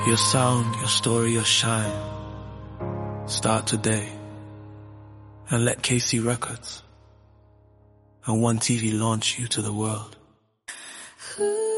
Your sound, your story, your shine. Start today. And let KC Records and One TV launch you to the world.